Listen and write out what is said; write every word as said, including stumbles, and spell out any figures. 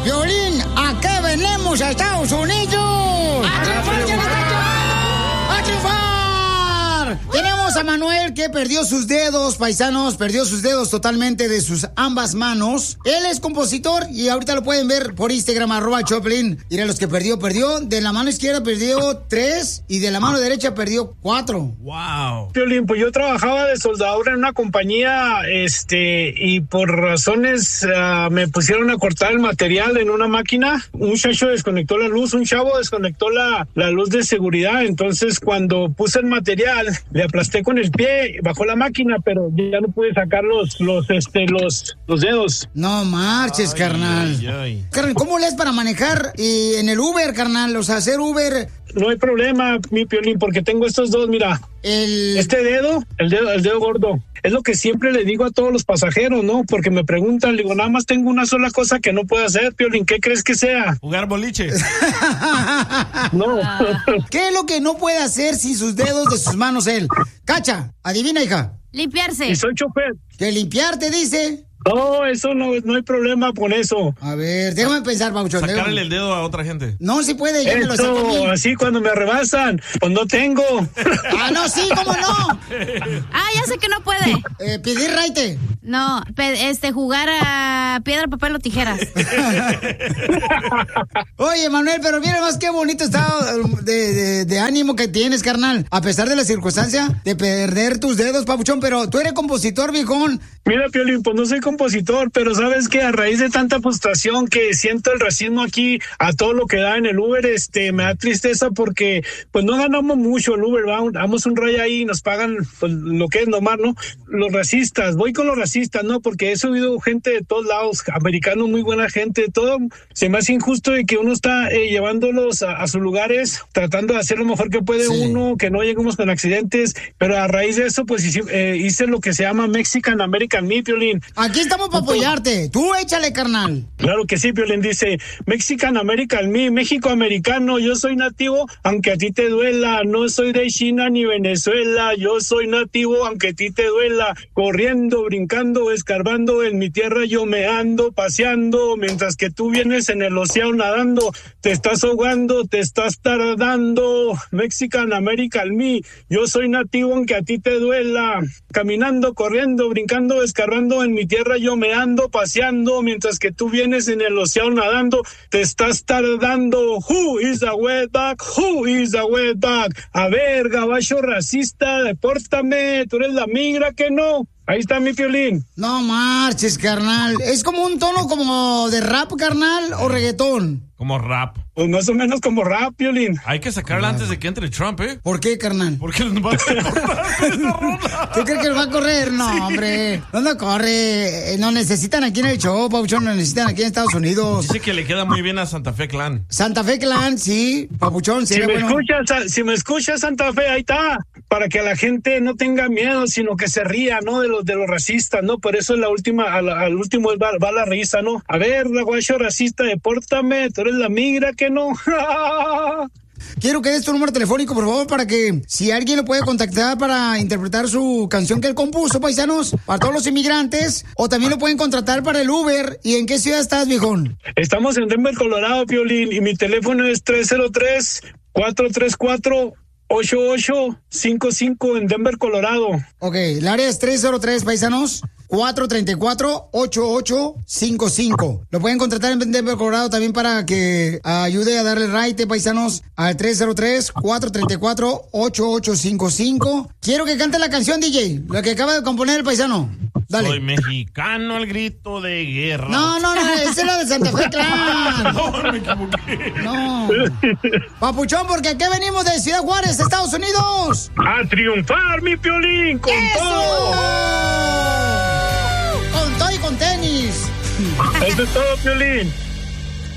Piolín, ¿a qué venimos a Estados Unidos? ¡A triunfar, Chalacayo! ¡A triunfar! Tenemos a Manuel que perdió sus dedos, paisanos, perdió sus dedos totalmente de sus ambas manos. Él es compositor y ahorita lo pueden ver por Instagram, arroba Choplin. Miren los que perdió, perdió. De la mano izquierda perdió tres y de la mano derecha perdió cuatro. Wow. Piolín, pues yo trabajaba de soldador en una compañía, este, y por razones uh, me pusieron a cortar el material en una máquina. Un muchacho desconectó la luz, un chavo desconectó la, la luz de seguridad. Entonces, cuando puse el material, le aplasté con el pie, bajó la máquina, pero ya no pude sacar los, los, este, los, los dedos. No marches, ay, carnal. Ay, ay. Carnal, ¿cómo le es para manejar y en el Uber, carnal? O sea, hacer Uber. No hay problema, mi Piolín, porque tengo estos dos, mira. El... Este dedo, el dedo, el dedo gordo. Es lo que siempre le digo a todos los pasajeros, ¿no? Porque me preguntan, le digo, nada más tengo una sola cosa que no puedo hacer, Piolín. ¿Qué crees que sea? Jugar boliche. No. ¿Qué es lo que no puede hacer sin sus dedos de sus manos él? Cacha, adivina, hija. Limpiarse. Y soy chofer. ¿Que limpiarte, dice? No, eso no, no hay problema con eso. A ver, déjame pensar, Pauchón. Sacarle déjame. el dedo a otra gente. No, si puede, ya eso, me lo saco a mí. Así cuando me rebasan, pues no tengo. Ah, no, sí, ¿cómo no? Ah, ya sé que no puede. Eh, pedir raite. No, pe- este, jugar a piedra, papel o tijeras. Oye, Manuel, pero mira más qué bonito estado de, de, de ánimo que tienes, carnal. A pesar de la circunstancia de perder tus dedos, Papuchón, pero tú eres compositor, viejón. Mira, Piolín, pues no soy compositor, pero sabes que a raíz de tanta frustración que siento el racismo aquí a todo lo que da en el Uber, este, me da tristeza porque pues no ganamos mucho el Uber, ¿va? Damos un raya ahí y nos pagan pues, lo que es normal, ¿no? Los racistas, voy con los racistas, ¿no? Porque he subido gente de todos lados, americanos, muy buena gente, todo. Se me hace injusto de que uno está eh, llevándolos a, a sus lugares, tratando de hacer lo mejor que puede sí. uno, que no lleguemos con accidentes, pero a raíz de eso, pues hice, eh, hice lo que se llama Mexican American Me, Piolín. Aquí estamos para apoyarte. Tú échale, carnal. Claro que sí, Piolín. Dice, Mexican American Me, México americano, yo soy nativo, aunque a ti te duela. No soy de China ni Venezuela, yo soy nativo, aunque a ti te duela. Corriendo, brincando, escarbando, en mi tierra yo me ando paseando, mientras que tú vienes en el océano nadando. Te estás ahogando, te estás tardando. Mexican American Me, yo soy nativo, aunque a ti te duela. Caminando, corriendo, brincando, escarbando, en mi tierra yo me ando paseando, mientras que tú vienes en el océano nadando, te estás tardando. Who is the wetback? Who is the wetback? A ver, gabacho racista, depórtame, tú eres la migra que no. Ahí está mi Piolín. No marches, carnal. ¿Es como un tono como de rap, carnal, o reggaetón? Como rap. Pues más o menos como rap, Piolín. Hay que sacarla ah. antes de que entre Trump, ¿eh? ¿Por qué, carnal? Porque nos va a correr. ¿Tú crees que nos va a correr? No, sí. hombre. ¿Dónde corre? Nos necesitan aquí en el show, Papuchón. Nos necesitan aquí en Estados Unidos. Dice que le queda muy bien a Santa Fe Clan. Santa Fe Clan, sí. Papuchón, si me, bueno. escuchas, si me escuchas, Santa Fe, ahí está. Para que la gente no tenga miedo, sino que se ría, ¿no? De los de los racistas, ¿no? Por eso es la última, al, al último va, va la risa, ¿no? A ver, guacho racista, depórtame, tú eres la migra que no. Quiero que des tu número telefónico, por favor, para que si alguien lo puede contactar para interpretar su canción que él compuso, paisanos, para todos los inmigrantes, o también lo pueden contratar para el Uber. ¿Y en qué ciudad estás, viejón? Estamos en Denver, Colorado, Piolín, y mi teléfono es tres cero tres, cuatro tres cuatro, ocho ocho cinco cinco en Denver, Colorado. Ok, el área es tres cero tres, paisanos, cuatro tres cuatro, ocho ocho cinco cinco. Lo pueden contratar en Denver, Colorado, también para que ayude a darle raite, paisanos, al tres cero tres, cuatro tres cuatro, ocho ocho cinco cinco. Quiero que cante la canción, D J, la que acaba de componer el paisano. Dale. Soy mexicano al grito de guerra. No, no, no, esa es la de Santa Fe Clan. No, me equivoqué. No. Papuchón, porque aquí venimos de Ciudad Juárez, Estados Unidos. A triunfar, mi Piolín, con ¡eso! todo. Con todo y con tenis. Eso es todo, Piolín.